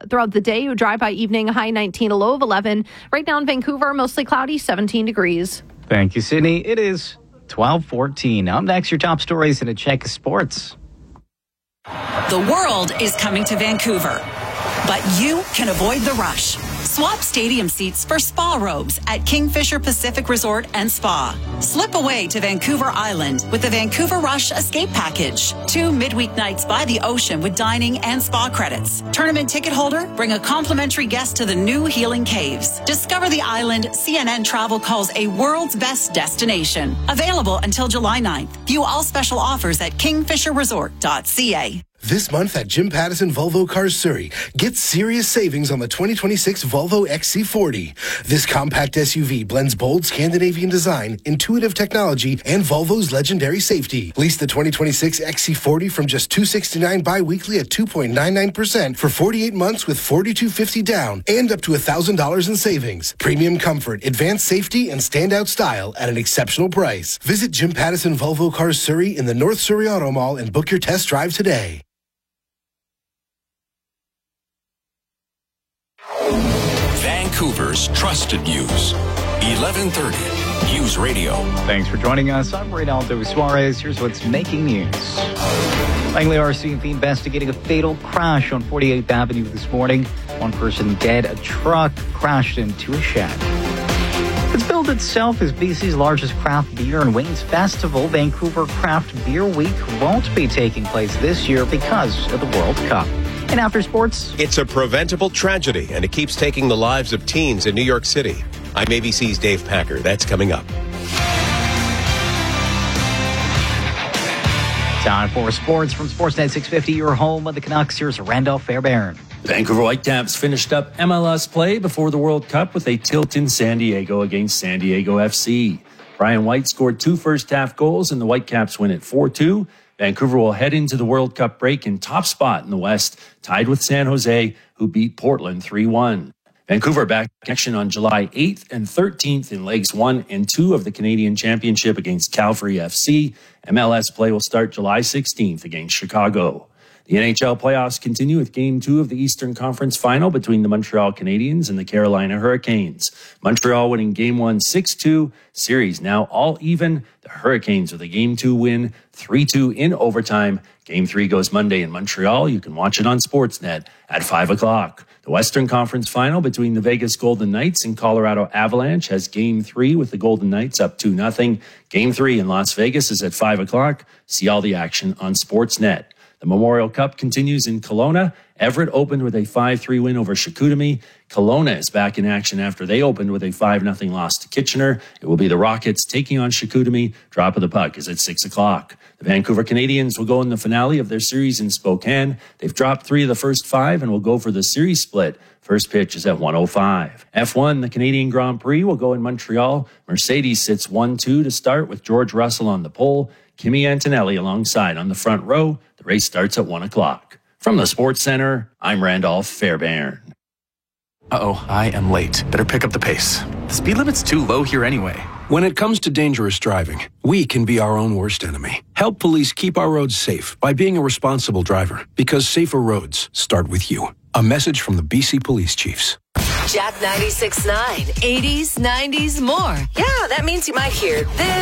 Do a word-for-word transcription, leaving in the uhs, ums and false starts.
throughout the day. Dry by evening, high nineteen, a low of eleven. Right now in Vancouver, mostly cloudy, seventeen degrees. Thank you, Sydney. It is twelve fourteen. Up next, your top stories in a check of sports. The world is coming to Vancouver, but you can avoid the rush. Swap stadium seats for spa robes at Kingfisher Pacific Resort and Spa. Slip away to Vancouver Island with the Vancouver Rush Escape Package. Two midweek nights by the ocean with dining and spa credits. Tournament ticket holder, bring a complimentary guest to the new Healing Caves. Discover the island C N N Travel calls a world's best destination. Available until July ninth. View all special offers at kingfisher resort dot c a. This month at Jim Pattison Volvo Cars Surrey, get serious savings on the twenty twenty-six Volvo X C forty. This compact S U V blends bold Scandinavian design, intuitive technology, and Volvo's legendary safety. Lease the twenty twenty-six X C forty from just two hundred sixty-nine dollars bi-weekly at two point nine nine percent for forty-eight months with four thousand two hundred fifty dollars down and up to one thousand dollars in savings. Premium comfort, advanced safety, and standout style at an exceptional price. Visit Jim Pattison Volvo Cars Surrey in the North Surrey Auto Mall and book your test drive today. Vancouver's trusted news. eleven thirty News Radio. Thanks for joining us. I'm Reynaldo Suarez. Here's what's making news. Langley R C M P investigating a fatal crash on forty-eighth Avenue this morning. One person dead. A truck crashed into a shed. It's billed itself as B C's largest craft beer and wings festival. Vancouver Craft Beer Week won't be taking place this year because of the World Cup. And after sports, it's a preventable tragedy, and it keeps taking the lives of teens in New York City. I'm A B C's Dave Packer. That's coming up. Time for sports from Sportsnet six fifty, your home of the Canucks. Here's Randolph Fairbairn. Vancouver Whitecaps finished up M L S play before the World Cup with a tilt in San Diego against San Diego F C. Brian White scored two first-half goals, and the Whitecaps win at four two. Vancouver will head into the World Cup break in top spot in the West, tied with San Jose, who beat Portland three one. Vancouver back in action on July eighth and thirteenth in legs one and two of the Canadian Championship against Calgary F C. M L S play will start July sixteenth against Chicago. The N H L playoffs continue with Game two of the Eastern Conference Final between the Montreal Canadiens and the Carolina Hurricanes. Montreal winning Game one six two. Series now all even. The Hurricanes with a Game two win, three two in overtime. Game three goes Monday in Montreal. You can watch it on Sportsnet at five o'clock. The Western Conference Final between the Vegas Golden Knights and Colorado Avalanche has Game three with the Golden Knights up two nothing. Game three in Las Vegas is at five o'clock. See all the action on Sportsnet. The Memorial Cup continues in Kelowna. Everett opened with a five three win over Chicoutimi. Kelowna is back in action after they opened with a five nothing loss to Kitchener. It will be the Rockets taking on Chicoutimi. Drop of the puck is at six o'clock. The Vancouver Canadians will go in the finale of their series in Spokane. They've dropped three of the first five and will go for the series split. First pitch is at one oh five. F one, the Canadian Grand Prix, will go in Montreal. Mercedes sits one two to start with George Russell on the pole. Kimi Antonelli alongside on the front row. The race starts at one o'clock. From the Sports Center, I'm Randolph Fairbairn. Uh-oh, I am late. Better pick up the pace. The speed limit's too low here anyway. When it comes to dangerous driving, we can be our own worst enemy. Help police keep our roads safe by being a responsible driver, because safer roads start with you. A message from the B C Police Chiefs. Jack ninety-six point nine, eighties, nineties, more. Yeah, that means you might hear this.